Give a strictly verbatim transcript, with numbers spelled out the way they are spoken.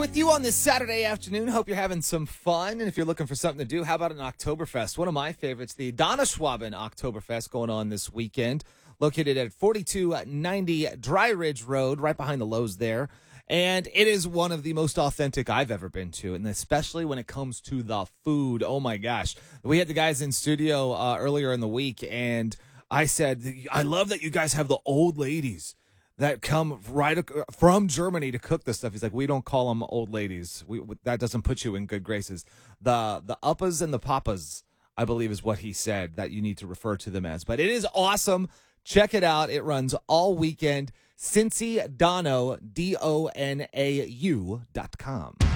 With you on this Saturday afternoon. Hope you're having some fun. And if you're looking for something to do, how about an Oktoberfest? One of my favorites, the Donauschwaben Oktoberfest, going on this weekend. Located at forty-two ninety Dry Ridge Road, right behind the Lowe's there. And it is one of the most authentic I've ever been to, and especially when it comes to the food. Oh, my gosh. We had the guys in studio uh, earlier in the week, and I said, I love that you guys have the old ladies that come right from Germany to cook this stuff. He's like, we don't call them old ladies. We that doesn't put you in good graces. The the uppas and the papas, I believe, is what he said that you need to refer to them as. But it is awesome. Check it out. It runs all weekend. Cincy Dono, D O N A U dot com.